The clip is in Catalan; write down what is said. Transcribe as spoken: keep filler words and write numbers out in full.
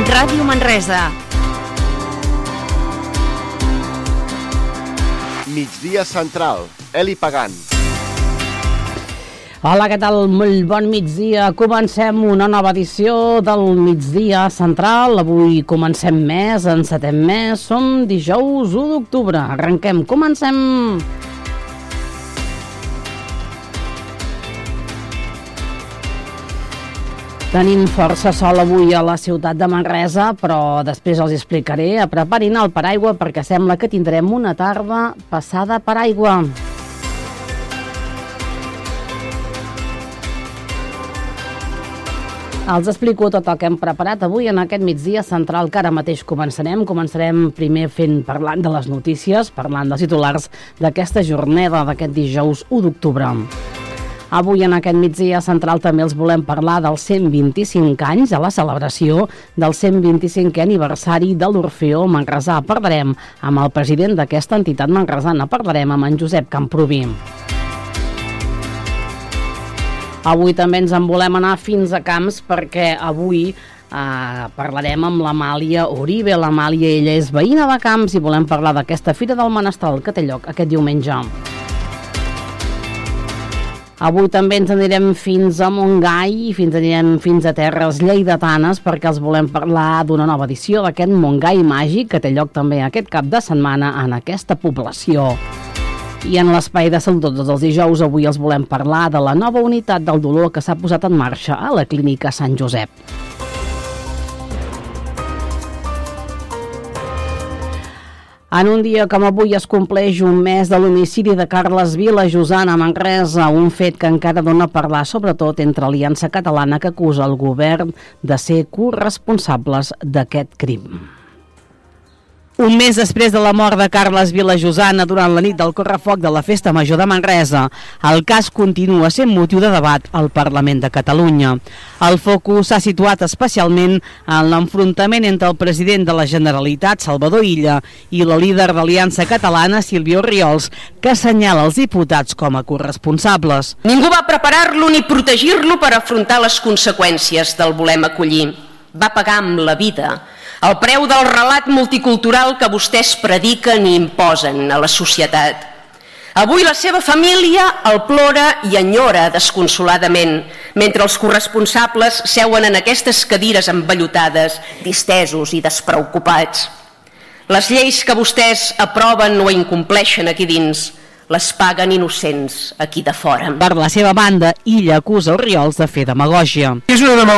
Ràdio Manresa. Migdia Central, Eli Pagant. Hola, què tal? Molt bon migdia. Comencem una nova edició del Migdia Central. Avui comencem mes, encetem mes. Som dijous u d'octubre. Arrenquem, comencem... Tenim força sol avui a la ciutat de Manresa, però després els explicaré. Preparin el paraigua perquè sembla que tindrem una tarda passada per aigua. Els explico tot el que hem preparat avui en aquest migdia central que ara mateix començarem. Començarem primer fent parlant de les notícies, parlant dels titulars d'aquesta jornada d'aquest dijous u d'octubre. Avui en aquest migdia central també els volem parlar dels cent vint-i-cinc anys a la celebració del cent vint-i-cinquè aniversari de l'Orfeó Manresà. Parlarem amb el president d'aquesta entitat manresana, parlarem amb en Josep Camproví. Avui també ens en volem anar fins a Camps perquè avui eh, parlarem amb l'Amàlia Uribe. L'Amàlia, ella és veïna de Camps i volem parlar d'aquesta Fira del Menestral que té lloc aquest diumenge. Avui també ens anirem fins a Montgai i fins anirem fins a terres lleidatanes perquè els volem parlar d'una nova edició d'aquest Montgai Màgic que té lloc també aquest cap de setmana en aquesta població. I en l'espai de salut tots els dijous avui els volem parlar de la nova unitat del dolor que s'ha posat en marxa a la clínica Sant Josep. En un dia com avui es compleix un mes de l'homicidi de Carles Vilajosana a Manresa, un fet que encara dona a parlar sobretot entre Aliança Catalana que acusa el govern de ser corresponsables d'aquest crim. Un mes després de la mort de Carles Vilajosana durant la nit del correfoc de la Festa Major de Manresa, el cas continua sent motiu de debat al Parlament de Catalunya. El focus s'ha situat especialment en l'enfrontament entre el president de la Generalitat, Salvador Illa, i la líder d'Aliança Catalana, Sílvia Orriols, que assenyala els diputats com a corresponsables. Ningú va preparar-lo ni protegir-lo per afrontar les conseqüències del volem acollir. Va pagar amb la vida el preu del relat multicultural que vostès prediquen i imposen a la societat. Avui la seva família el plora i enyora desconsoladament, mentre els corresponsables seuen en aquestes cadires envellotades, distesos i despreocupats. Les lleis que vostès aproven o incompleixen aquí dins les paguen innocents aquí de fora. Per la seva banda, Illa acusa Orriols de fer demagògia. És una demagògia